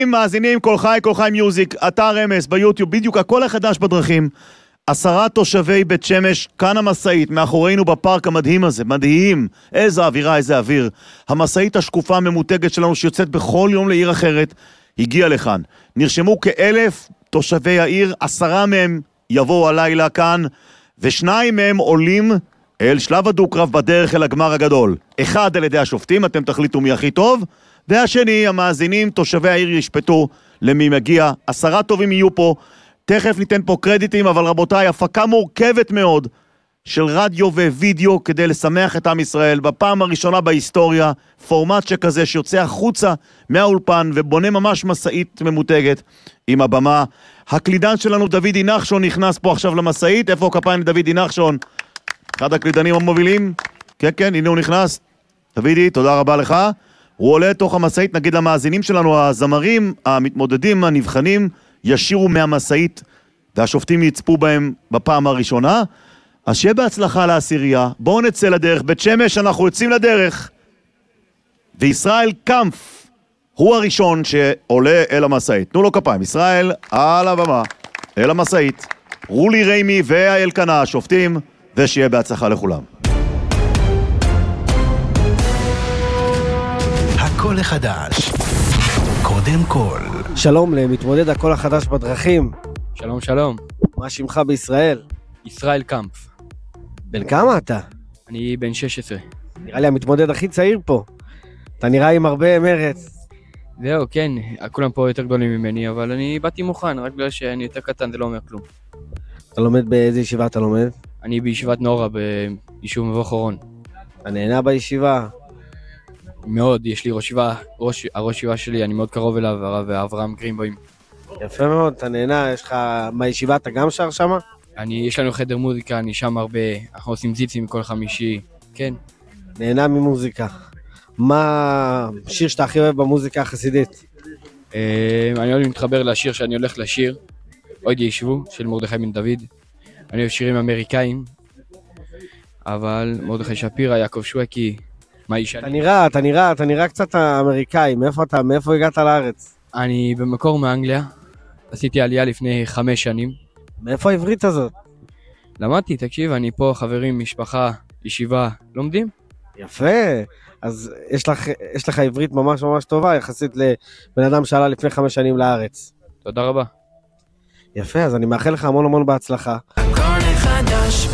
מאזינים, כל חי מיוזיק, אתר רמס ביוטיוב, בדיוק הכל החדש בדרכים. 10 תושבי בית שמש, כאן המסעית, מאחורינו בפארק המדהים הזה, מדהים, איזה אווירה, איזה אוויר. המסעית השקופה הממותגת שלנו שיוצאת בכל יום לעיר אחרת, הגיעה לכאן. נרשמו כ1,000 תושבי העיר, 10 מהם יבואו הלילה כאן, ו2 מהם עולים אל שלב הדו-קרב בדרך אל הגמר הגדול. 1 על ידי השופטים, אתם תחליטו מי הכי טוב, והשני, המאזינים, תושבי העיר ישפטו למי מגיע. 10 טובים יהיו פה, תכף ניתן פה קרדיטים, אבל רבותיי, הפקה מורכבת מאוד של רדיו ווידאו כדי לשמח את עם ישראל. בפעם הראשונה בהיסטוריה, פורמט שכזה שיוצא החוצה מהאולפן ובונה ממש מסעית ממותגת עם הבמה. הקלידן שלנו דודי נחשון נכנס פה עכשיו למסעית. איפה כפיים לדודי נחשון? אחד הקלידנים המובילים. כן, הנה הוא נכנס. דודי, תודה רבה לך. הוא עולה תוך המסעית, נגיד למאזינים שלנו, הזמרים, המתמודדים, הנבחנים, ישירו מהמסעית, והשופטים יצפו בהם בפעם הראשונה. אז שיהיה בהצלחה לעשירייה. בואו נצא לדרך. בית שמש, אנחנו יוצאים לדרך. וישראל קמפ הוא הראשון שעולה אל המסעית. תנו לו כפיים. ישראל על הבמה, אל המסעית. רולי ריימי והאלקנה, השופטים, ושיהיה בהצלחה לכולם. הכל החדש. קודם כל. שלום למתמודד הכל החדש בדרכים. שלום, שלום. מה שמך בישראל? ישראל קמפ. בן כמה אתה? אני בן 16. נראה לי המתמודד הכי צעיר פה. אתה נראה עם הרבה מרץ. זהו, כן, כולם פה יותר גדולים ממני, אבל אני באתי מוכן, רק בגלל שאני יותר קטן, זה לא אומר כלום. אתה לומד באיזה ישיבה אתה לומד? אני בישיבת נורה, ביישוב מבוא חורון. אתה נהנה בישיבה? מאוד, יש לי הראש ישיבה שלי, אני מאוד קרוב אליו, הרב אברהם גרינבוים. יפה מאוד, אתה נהנה, יש לך... מהישיבה אתה גם שר שמה? יש לנו חדר מוזיקה, אני שם הרבה, אנחנו עושים זיצים כל חמישי, כן. נהנה ממוזיקה. מה השיר שאתה הכי אוהב במוזיקה החסידית? אני עוד מתחבר לשיר שאני הולך לשיר, עוד ישבו, של מרדכי בן דוד. אני אוהב שירים אמריקאים, אבל מרדכי שפירא, יעקב שווקי, מה איש אני? אתה נראה קצת אמריקאי, מאיפה הגעת לארץ? אני במקור מאנגליה, עשיתי עלייה לפני 5 שנים. מאיפה העברית הזאת? למדתי, תקשיב, אני פה, חברים, משפחה, ישיבה, לומדים? יפה, אז יש לך עברית ממש ממש טובה, יחסית לבן אדם שעלה לפני 5 שנים לארץ. תודה רבה. יפה, אז אני מאחל לך המון המון בהצלחה. הכל החדש